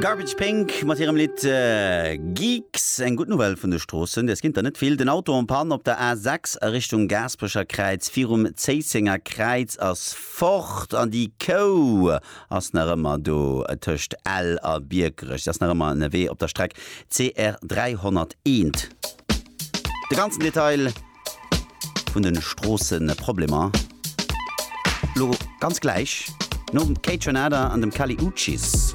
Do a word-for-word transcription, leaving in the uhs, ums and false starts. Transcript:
Garbage Pink mat ihrem Lied äh, Geeks eng gut Novel vun de Strossen. Des kind net viel den Auto an Pan op der A sechs Richtung Gaspecher Kreiz virum Zeissinger Kreiz ass Fort an die Co ass nerëmmer do töcht L a Biergerech. Das nerëmmer en W op der Streck C R dreihunderteins. De ganzen Detail vun den Strossen Probleme. Lo ganz gleich no dem Kate Renada an dem Kali Uchis.